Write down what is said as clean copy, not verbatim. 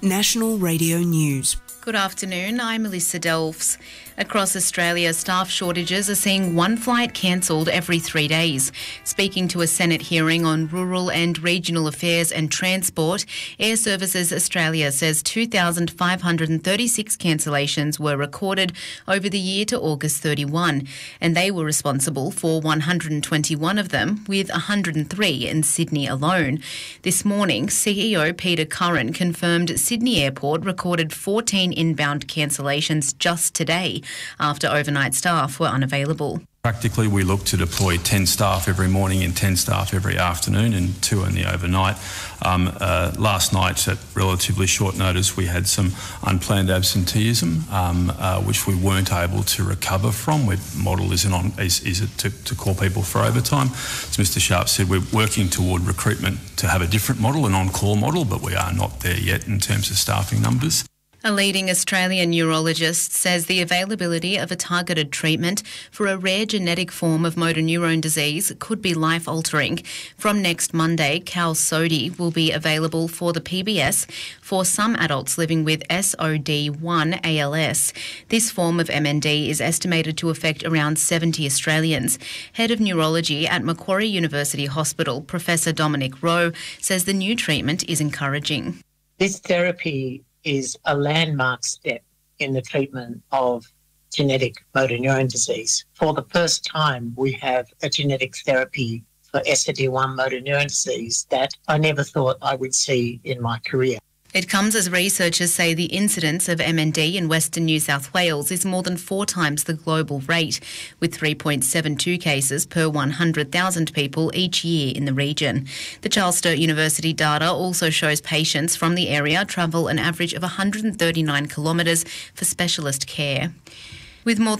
National Radio News. Good afternoon, I'm Melissa Delves. Across Australia, staff shortages are seeing one flight cancelled every 3 days. Speaking to a Senate hearing on rural and regional affairs and transport, Air Services Australia says 2,536 cancellations were recorded over the year to August 31, and they were responsible for 121 of them, with 103 in Sydney alone. This morning, CEO Peter Curran confirmed Sydney Airport recorded 14 inbound cancellations just today after overnight staff were unavailable. Practically, we look to deploy 10 staff every morning and 10 staff every afternoon and 2 in the overnight. Last night, at relatively short notice, we had some unplanned absenteeism, which we weren't able to recover from. Our model is to call people for overtime. As Mr Sharp said, we're working toward recruitment to have a different model, an on-call model, but we are not there yet in terms of staffing numbers. A leading Australian neurologist says the availability of a targeted treatment for a rare genetic form of motor neurone disease could be life-altering. From next Monday, Qalsody will be available for the PBS for some adults living with SOD1 ALS. This form of MND is estimated to affect around 70 Australians. Head of Neurology at Macquarie University Hospital, Professor Dominic Rowe, says the new treatment is encouraging. This therapy is a landmark step in the treatment of genetic motor neurone disease. For the first time, we have a genetic therapy for SOD1 motor neurone disease that I never thought I would see in my career. It comes as researchers say the incidence of MND in Western New South Wales is more than 4 times the global rate, with 3.72 cases per 100,000 people each year in the region. The Charles Sturt University data also shows patients from the area travel an average of 139 kilometres for specialist care. With more